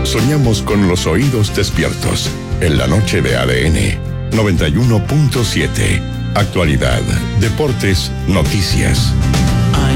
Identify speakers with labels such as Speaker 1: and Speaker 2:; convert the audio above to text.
Speaker 1: soñamos con los oídos despiertos. En la noche de ADN 91.7. Actualidad, deportes, noticias.